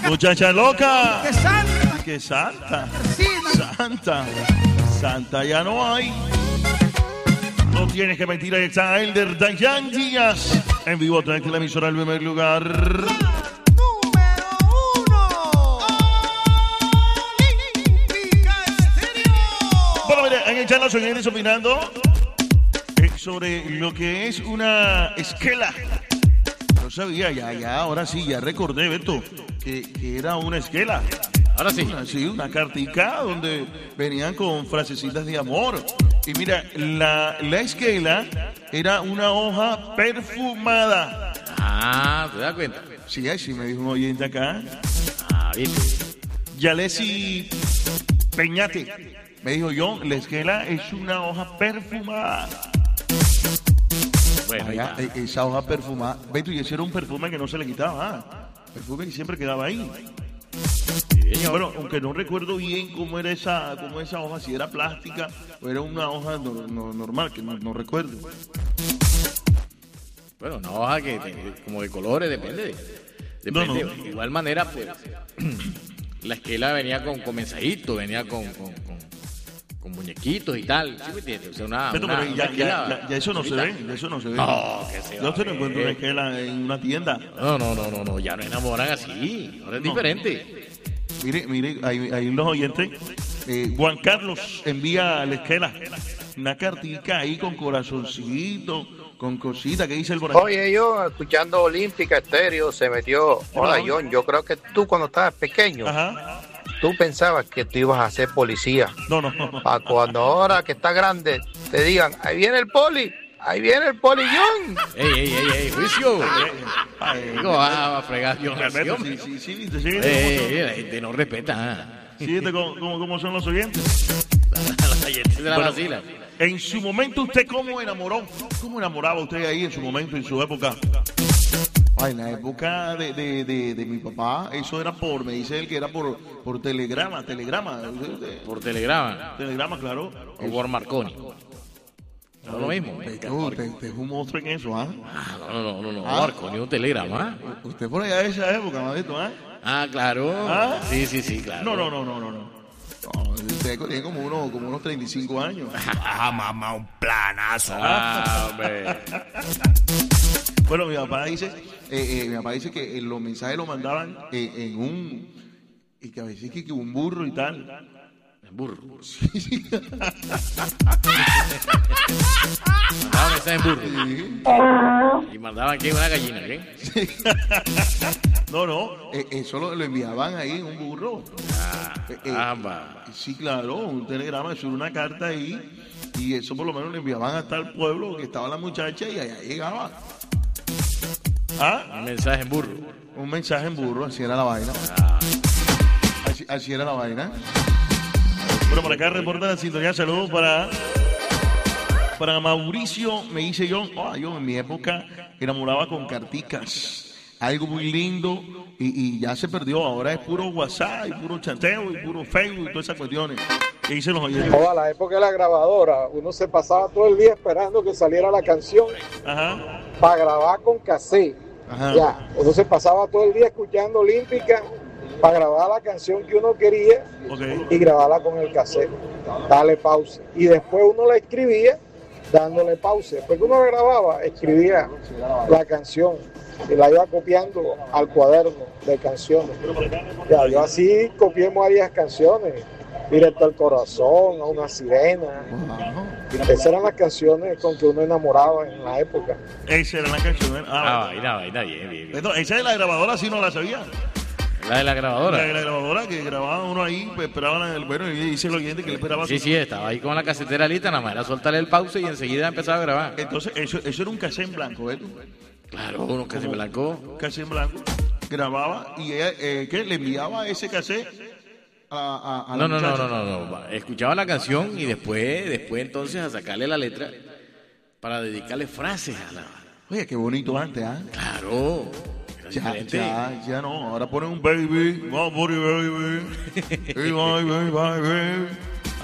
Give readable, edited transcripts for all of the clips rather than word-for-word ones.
Muchacha loca. ¡Que santa! Que santa. Persina. Santa. Santa ya no hay. No tienes que mentir, ahí está Elder Dayan Díaz. En vivo, trae la emisora al primer lugar. Número 1. Olímpica Estéreo. Bueno, mire, han echado los oyentes opinando sobre lo que es una esquela. No sabía, ya, ahora sí, ya recordé, Beto, que era una esquela. Ahora sí. Una cartica donde venían con frasecitas de amor. Y mira, la esquela era una hoja perfumada. Ah, ¿te das cuenta? Sí, me dijo un oyente acá. Ah, viste. Yalesi Peñate. Me dijo yo, la esquela es una hoja perfumada. Bueno, Allá, esa hoja perfumada. Beto, y ese era un perfume que no se le quitaba. Perfume que siempre quedaba ahí. Bueno, aunque no recuerdo bien cómo era esa hoja, si era plástica o era una hoja normal, que no recuerdo. Bueno, una hoja que como de colores, depende. No. De igual manera, pues, la esquela venía con mensajitos, venía con muñequitos y tal. ¿Sí me entiendes? O sea, una ya eso no se ve, eso no se ve. No, que se Yo te no encuentro una esquela en una tienda. No, ya no enamoran así. Ahora es diferente. Mire, ahí los oyentes. Juan Carlos envía a la esquela una cartica ahí con corazoncito, con cosita que dice el por aquí. Oye, yo escuchando Olímpica Estéreo se metió. Hola, John, yo creo que tú cuando estabas pequeño, Ajá. tú pensabas que tú ibas a ser policía. No. Para cuando ahora que estás grande te digan, ahí viene el poli John. ¡Ey, juicio! ¿Cómo va a fregar yo? Sí, La gente no respeta. Síguete cómo son los oyentes. La gente se la vacila. En su momento, ¿usted cómo enamoró? ¿Cómo enamoraba usted ahí en su momento, en su época? En la época de mi papá, eso era me dice él que era por telegrama. Por telegrama. Telegrama, claro. O por Marconi. No es lo mismo. Usted es un monstruo en eso, ¿ah? No. Marconi es un telegrama. Usted por allá de esa época, Madito, ¿ah? Ah, claro. ¿Ah? Sí, claro. No. Usted tiene como unos 35 años. Mamá, un planazo. Hombre. Bueno, mi papá dice que los mensajes los mandaban en un... Y que a veces que un burro y tal. En burro. Sí. Mandaban mensajes en burro. Sí. Y mandaban aquí una gallina, ¿qué? Sí. No. Eso lo enviaban ahí en un burro. Caramba. Sí, claro, un telegrama, eso era una carta ahí. Y eso por lo menos le enviaban hasta el pueblo que estaba la muchacha y allá llegaba. Un mensaje en burro. Un mensaje en burro, así era la vaina. Así era la vaina. Bueno, por acá reporta la sintonía. Saludos para Mauricio. Me dice yo en mi época enamoraba con carticas. Algo muy lindo y ya se perdió. Ahora es puro WhatsApp y puro chanteo y puro Facebook y todas esas cuestiones. ¿Qué dicen los oyentes? Toda la época de la grabadora, uno se pasaba todo el día esperando que saliera la canción para grabar con cassette. Ya, uno se pasaba todo el día escuchando Olímpica para grabar la canción que uno quería y grabarla con el cassette. Dale pausa. Y después uno la escribía dándole pausa. Después que uno la grababa, escribía la canción y la iba copiando al cuaderno de canciones. Ya, yo así copié varias canciones. Directo al corazón, a una sirena. Esas eran las canciones con que uno enamoraba en la época. Esa era la canción. Vaina, bien. Esa de la grabadora sí no la sabía. La de la grabadora. La de la grabadora que grababa uno ahí, pues esperaban y dice el oyente que le esperaba. Sí, estaba ahí con la casetera lista, nada más era soltarle el pause y enseguida empezaba a grabar. Entonces, eso era un cassette en blanco, ¿ves? Claro, un cassette en blanco. Cassette en blanco. Grababa y ella, ¿qué? Le enviaba ese cassette a la muchacha. No. Escuchaba la canción y después entonces a sacarle la letra para dedicarle frases a la... Oye, qué bonito antes, ¿ah? Claro. Ya no. Ahora ponen un baby. Baby. Baby.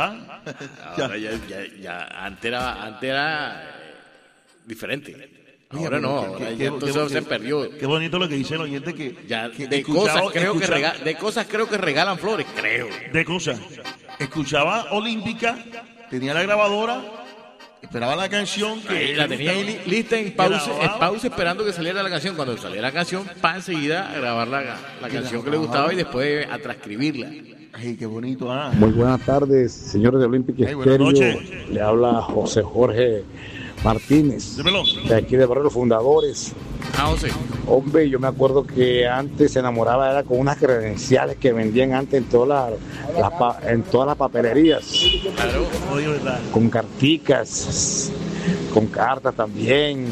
Ahora ya antes era diferente. Ahora no, ahora ya entonces se perdió. Qué bonito lo que dice el oyente que... Ya, que de cosas creo que regalan flores, creo. De cosas. Escuchaba Olímpica, tenía la grabadora, esperaba la canción que... La tenía ahí lista en pausa esperando que saliera la canción. Cuando saliera la canción, para enseguida a grabar la canción que le gustaba y después a transcribirla. Ay, qué bonito, ah. Muy buenas tardes, señores de Olímpica Estéreo. Le habla José Jorge Martínez, Dímelo. de aquí de Barrio Los Fundadores. José. Hombre, yo me acuerdo que antes se enamoraba era con unas credenciales que vendían antes en todas las papelerías. Claro. Oye, ¿verdad? Con carticas, con cartas también.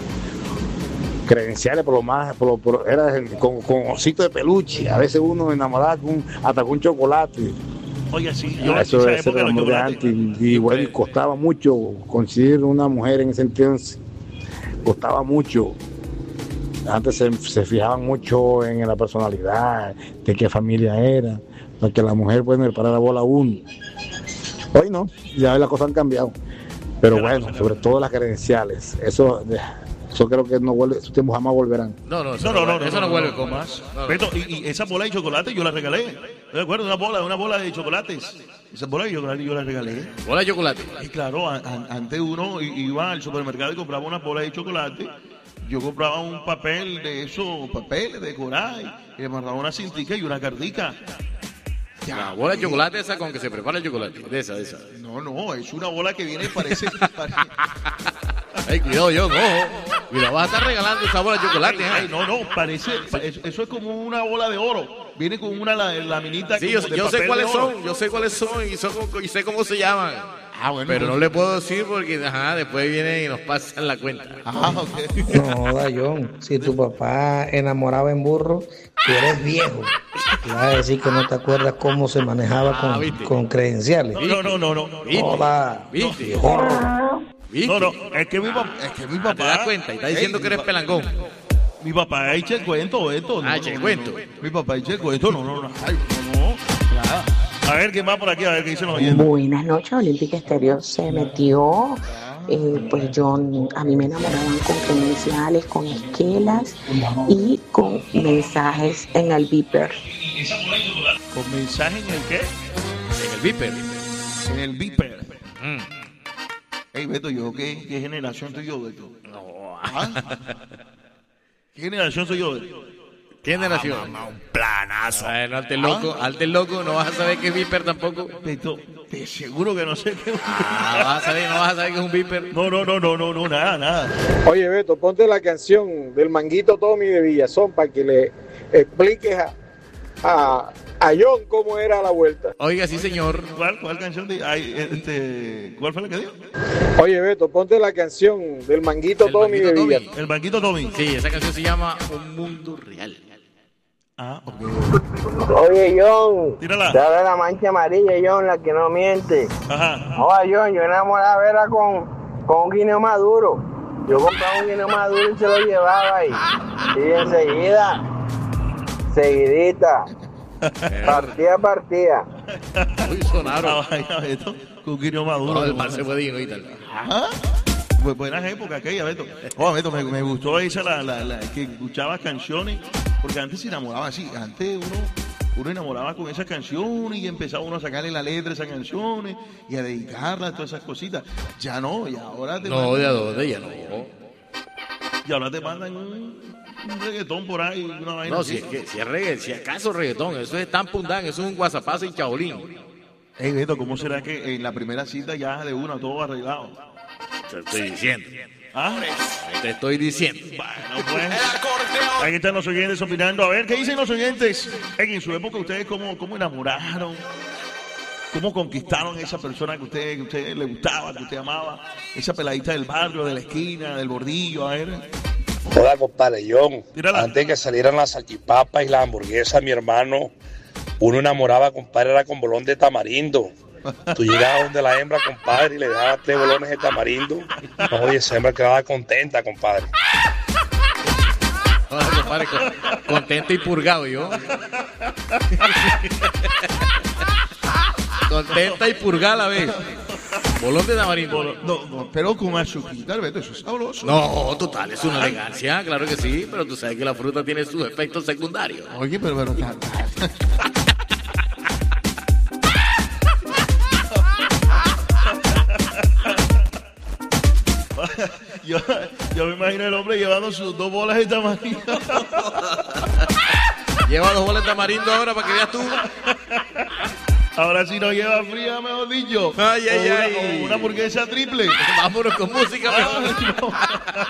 Credenciales era con osito de peluche. A veces uno enamoraba hasta con un chocolate. Oye, sí, Eso es el amor de antes. Y bueno, y costaba mucho conseguir una mujer en ese entonces. Costaba mucho. Antes se fijaban mucho en la personalidad, de qué familia era, porque la mujer puede me parar la bola a uno. Hoy no, ya las cosas han cambiado. Pero bueno, sobre todo las credenciales. Eso creo que no vuelve, esos tiempos jamás volverán. No, eso no vuelve con más. Beto, y esa bola de chocolate yo la regalé. ¿De acuerdo? Una bola de chocolates. Esa bola de chocolate yo la regalé. ¿Bola de chocolate? Y claro, antes uno iba al supermercado y compraba una bola de chocolate. Yo compraba un papel de esos papeles de coral y le mandaba una cintica y una cartica. La bola de chocolate esa con que se prepara el chocolate. De esa. No, es una bola que viene parece... Ay, cuidado, John, ojo. Cuidado, vas a estar regalando esa bola de chocolate. Ay, no, parece... Eso es como una bola de oro. Viene con una laminita. Sí, yo sé cuáles son. Yo sé cuáles son y sé cómo se llaman. Bueno, pero no le puedo decir porque después vienen y nos pasan la cuenta. Okay. No, John, si tu papá enamoraba en burro, tú eres viejo. Te vas a decir que no te acuerdas cómo se manejaba con credenciales. No. ¿Viste? No, es que mi papá... ¿Te das cuenta? Y está diciendo que eres pelangón. Mi papá echa el cuento, Beto. Echa el cuento. Mi papá echa el cuento, no. Nada. A ver, ¿qué más por aquí? A ver, ¿qué dicen los oyentes? Buenas noches, Olímpica Estéreo se metió. Pues a mí me enamoraban con credenciales, con esquelas y con mensajes en el beeper. ¿Con mensajes en el qué? En el beeper. En el beeper. Ey, Beto, ¿qué generación soy yo, Beto? No. ¿Qué generación soy yo, Beto? ¿Qué generación? Un planazo. Bueno, arte loco, no vas a saber qué es Viper tampoco. Beto, te seguro que no sé qué. No vas a saber que es un Viper. No, nada. Oye, Beto, ponte la canción del Manguito Tommy de Villazón para que le expliques a John cómo era la vuelta. Oiga, sí, señor. ¿Cuál canción? ¿Cuál fue la que dijo? Oye, Beto, ponte la canción del Manguito Tommy de Villazón. El Manguito Tommy. Sí, esa canción se llama Un Mundo Real. Ok. Oye, John, tírala. te habla la mancha amarilla, John, la que no miente. Ajá. Oye, John, yo enamoraba era con un guineo maduro. Yo compraba un guineo maduro y se lo llevaba ahí. Y enseguida, seguidita, partida. Uy, sonaron. Beto, con Guineo Maduro. No, el mar se fue digno y tal. Ajá. Pues buenas épocas aquella, Beto. Beto, me gustó esa, la que escuchabas canciones, porque antes se enamoraba así. Antes uno enamoraba con esas canciones y empezaba uno a sacarle la letra de esas canciones y a dedicarlas, todas esas cositas. Ya no, y ahora te No, mandan, ¿de dónde? Ya no. Y ahora te mandan un reggaetón por ahí, una vaina. No, así. si acaso reggaetón, eso es tan pundán, eso es un guasapazo y chaolín. Ey, Beto, ¿cómo será que en la primera cita ya de una todo arreglado? Te estoy diciendo. Te estoy diciendo. Bueno, pues. Aquí están los oyentes opinando. A ver, ¿qué dicen los oyentes? En su época, ¿ustedes cómo enamoraron? ¿Cómo conquistaron a esa persona que usted le gustaba, que usted amaba? Esa peladita del barrio, de la esquina, del bordillo, a ver. Hola, compadre John. Tírala. Antes que salieran las salchipapas y las hamburguesas, mi hermano, uno enamoraba, compadre, era con bolón de tamarindo. Tú llegabas donde la hembra, compadre, y le dabas 3 bolones de tamarindo. Oye, esa hembra quedaba contenta, compadre. Hola, compadre, contento y purgado, yo. Contenta y purgada a la vez. Bolón de tamarindo. No, pero con azuquita, Beto, eso es sabroso. No, total, es una elegancia, claro que sí, pero tú sabes que la fruta tiene sus efectos secundarios. Oye, pero yo me imagino el hombre llevando sus 2 bolas de tamarindo. Lleva 2 bolas de tamarindo ahora para que veas tú. Ahora sí no lleva fría, mejor dicho. Ay. O una hamburguesa triple. Vámonos con música mejor.